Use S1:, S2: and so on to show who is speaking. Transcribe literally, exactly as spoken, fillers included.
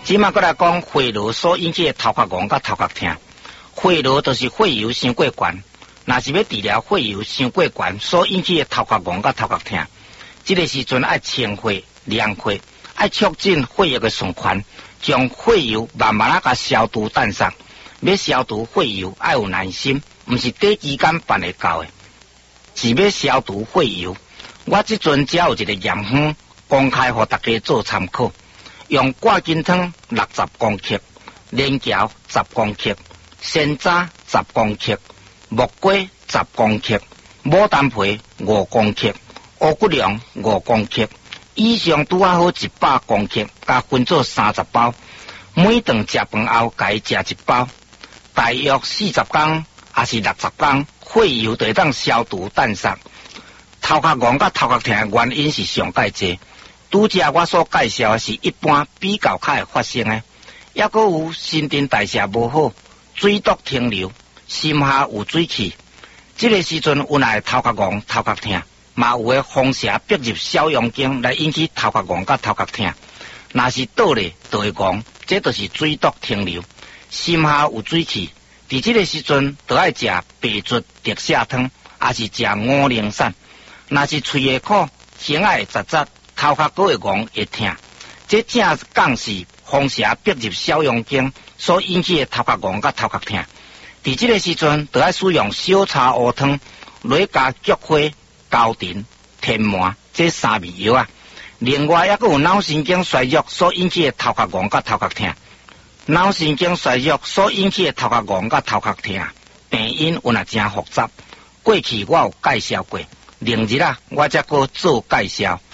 S1: 即马过来讲血流所引起的头壳晕甲头壳痛。血流就是血油伤过悬，若是要治疗血油伤过悬所引起的头壳晕甲头壳痛，这个时阵爱清血凉血，爱促进血液的循环，将血油慢慢啊甲消毒淡上。要消毒血油爱有耐心，毋是短时间办会到的，是要消毒血油。我即阵只有一个验方公开互大家做参考，用挂筋汤六十公克，连条十公克，鲜渣十公克，木瓜十公克，牡丹皮五公克，乌骨凉五公克，以上拄啊好一百公克，甲分做三十包，每顿食饭后甲伊食一包。大约四十天还是六十天，血油就会当消毒淡煞。头壳晕甲头壳痛的原因是上介济，拄则我所介绍的是一般比较较会发生的，抑阁有新陈代谢无好、水毒停留、心下有水气，这个时阵有来头壳晕、头壳痛，嘛有的放射逼入小阳经来引起头壳晕甲头壳痛。若是倒咧就会晕，这就是水毒停留。心下有水气，伫这个时阵就爱食白术特泻汤，也是食五苓散。若是喙会苦、胸会杂杂、头壳阁会晕会痛，这正讲是放射逼入小阳经所引起的头壳晕甲头壳痛。伫这个时阵就爱使用小茶乌汤，来加菊花、高藤、天麻这三味药啊。另外，还阁有脑神经衰弱所引起的头壳晕甲头壳痛。脑神经衰弱所引起的头壳晕甲头壳痛，病因有也真复杂。过去我有介绍过，另日啊，我则搁做介绍。